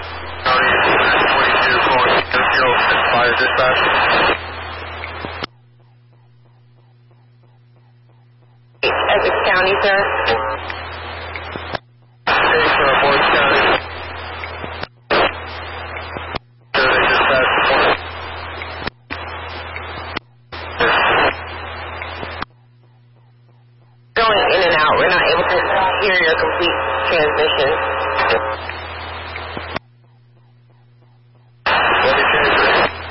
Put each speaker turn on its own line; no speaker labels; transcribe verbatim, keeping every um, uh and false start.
County twenty-two calling Kill Fire Dispatch.
Essex County, sir.
Hey, for Morris County. Survey Dispatch.
Going in and out. We're not able to hear your complete transmission.